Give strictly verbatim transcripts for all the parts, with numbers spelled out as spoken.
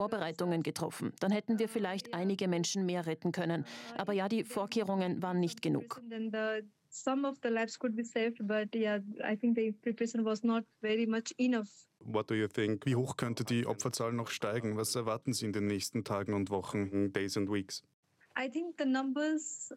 Vorbereitungen getroffen. Dann hätten wir vielleicht einige Menschen mehr retten können. Aber ja, die Vorkehrungen waren nicht genug. Some of the lives could be saved, but yeah, I think the preparation was not very much enough. What do you think? Wie hoch könnte die Opferzahl noch steigen? Was erwarten Sie in den nächsten Tagen und Wochen, Days and Weeks? I think the numbers,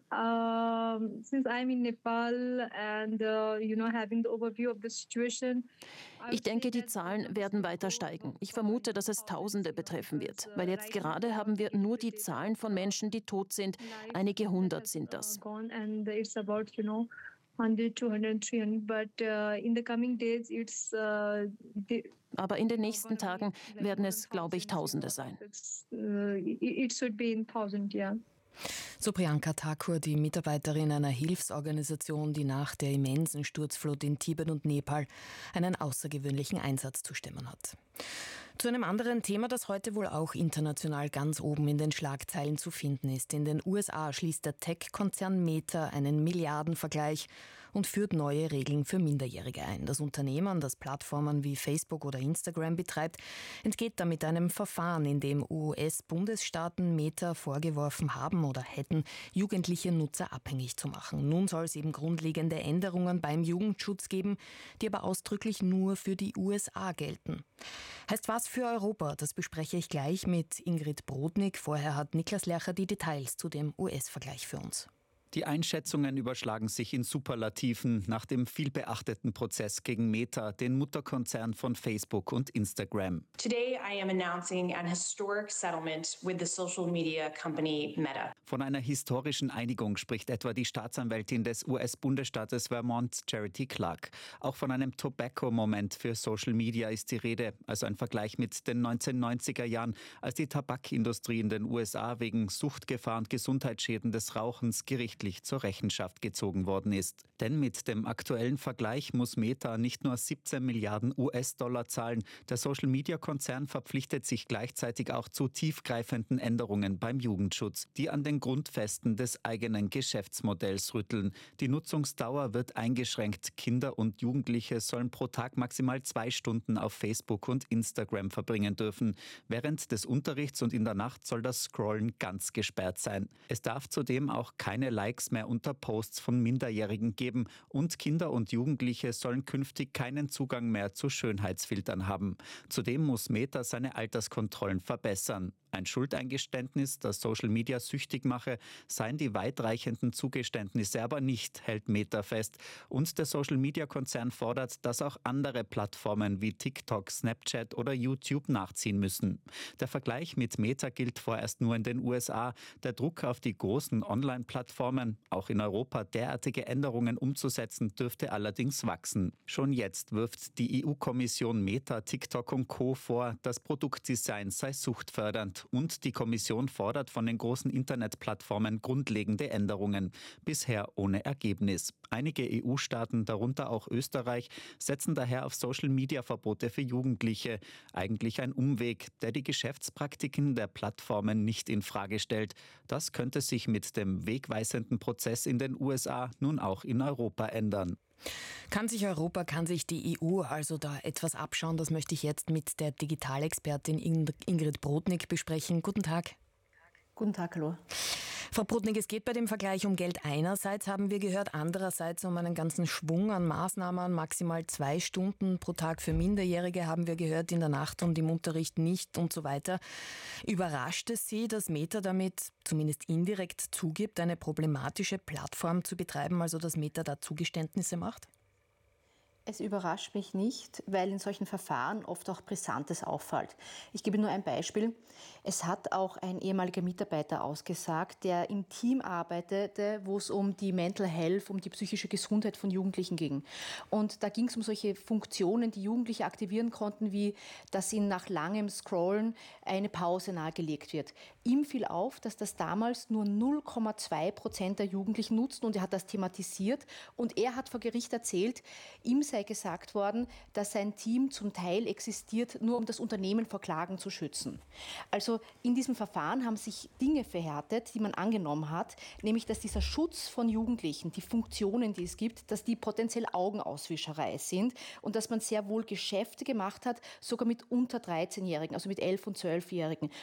um, since I'm in Nepal and uh, you know having the overview of the situation. Ich denke, die Zahlen werden weiter steigen. Ich vermute, dass es Tausende betreffen wird, weil jetzt gerade haben wir nur die Zahlen von Menschen, die tot sind. Einige hundert sind das. And it's about, you know, hundred, two hundred, three hundred. But uh, in the coming days, it's. Uh, the Aber in den nächsten Tagen werden es, glaube ich, Tausende sein. Uh, it should be in thousand, yeah. So Priyanka Thakur, die Mitarbeiterin einer Hilfsorganisation, die nach der immensen Sturzflut in Tibet und Nepal einen außergewöhnlichen Einsatz zu stemmen hat. Zu einem anderen Thema, das heute wohl auch international ganz oben in den Schlagzeilen zu finden ist. In den U S A schließt der Tech-Konzern Meta einen Milliardenvergleich und führt neue Regeln für Minderjährige ein. Das Unternehmen, das Plattformen wie Facebook oder Instagram betreibt, entgeht damit einem Verfahren, in dem U S-Bundesstaaten Meta vorgeworfen haben oder hätten, jugendliche Nutzer abhängig zu machen. Nun soll es eben grundlegende Änderungen beim Jugendschutz geben, die aber ausdrücklich nur für die U S A gelten. Heißt was für Europa? Das bespreche ich gleich mit Ingrid Brodnik. Vorher hat Niklas Lercher die Details zu dem U S-Vergleich für uns. Die Einschätzungen überschlagen sich in Superlativen nach dem vielbeachteten Prozess gegen Meta, den Mutterkonzern von Facebook und Instagram. Today I am announcing an historic settlement with the social media company Meta. Von einer historischen Einigung spricht etwa die Staatsanwältin des U S-Bundesstaates Vermont, Charity Clark. Auch von einem Tobacco-Moment für Social Media ist die Rede, also ein Vergleich mit den neunzehnhundertneunziger Jahren, als die Tabakindustrie in den U S A wegen Suchtgefahr und Gesundheitsschäden des Rauchens gerichtlich zur Rechenschaft gezogen worden ist. Denn mit dem aktuellen Vergleich muss Meta nicht nur siebzehn Milliarden U S-Dollar zahlen, der Social-Media-Konzern verpflichtet sich gleichzeitig auch zu tiefgreifenden Änderungen beim Jugendschutz, die an den Grundfesten des eigenen Geschäftsmodells rütteln. Die Nutzungsdauer wird eingeschränkt. Kinder und Jugendliche sollen pro Tag maximal zwei Stunden auf Facebook und Instagram verbringen dürfen. Während des Unterrichts und in der Nacht soll das Scrollen ganz gesperrt sein. Es darf zudem auch keine Likes mehr unter Posts von Minderjährigen geben und Kinder und Jugendliche sollen künftig keinen Zugang mehr zu Schönheitsfiltern haben. Zudem muss Meta seine Alterskontrollen verbessern. Ein Schuldeingeständnis, das Social Media süchtig mache, seien die weitreichenden Zugeständnisse aber nicht, hält Meta fest. Und der Social-Media-Konzern fordert, dass auch andere Plattformen wie TikTok, Snapchat oder YouTube nachziehen müssen. Der Vergleich mit Meta gilt vorerst nur in den U S A. Der Druck auf die großen Online-Plattformen, auch in Europa derartige Änderungen umzusetzen, dürfte allerdings wachsen. Schon jetzt wirft die E U-Kommission Meta, TikTok und Co. vor, das Produktdesign sei suchtfördernd. Und die Kommission fordert von den großen Internetplattformen grundlegende Änderungen. Bisher ohne Ergebnis. Einige E U-Staaten, darunter auch Österreich, setzen daher auf Social-Media-Verbote für Jugendliche. Eigentlich ein Umweg, der die Geschäftspraktiken der Plattformen nicht in Frage stellt. Das könnte sich mit dem wegweisenden Prozess in den U S A nun auch in Europa ändern. Kann sich Europa, kann sich die E U also da etwas abschauen? Das möchte ich jetzt mit der Digitalexpertin Ingrid Brodnik besprechen. Guten Tag. Guten Tag, hallo. Frau Brodnik, es geht bei dem Vergleich um Geld einerseits, haben wir gehört, andererseits um einen ganzen Schwung an Maßnahmen, maximal zwei Stunden pro Tag für Minderjährige, haben wir gehört, in der Nacht und im Unterricht nicht und so weiter. Überrascht es Sie, dass Meta damit zumindest indirekt zugibt, eine problematische Plattform zu betreiben, also dass Meta da Zugeständnisse macht? Es überrascht mich nicht, weil in solchen Verfahren oft auch Brisantes auffällt. Ich gebe nur ein Beispiel. Es hat auch ein ehemaliger Mitarbeiter ausgesagt, der im Team arbeitete, wo es um die Mental Health, um die psychische Gesundheit von Jugendlichen ging. Und da ging es um solche Funktionen, die Jugendliche aktivieren konnten, wie dass ihnen nach langem Scrollen eine Pause nahegelegt wird. Ihm fiel auf, dass das damals nur null Komma zwei Prozent der Jugendlichen nutzten und er hat das thematisiert und er hat vor Gericht erzählt, ihm sei sei gesagt worden, dass sein Team zum Teil existiert, nur um das Unternehmen vor Klagen zu schützen. Also in diesem Verfahren haben sich Dinge verhärtet, die man angenommen hat, nämlich dass dieser Schutz von Jugendlichen, die Funktionen, die es gibt, dass die potenziell Augenauswischerei sind und dass man sehr wohl Geschäfte gemacht hat, sogar mit unter dreizehnjährigen, also mit elf- und zwölfjährigen.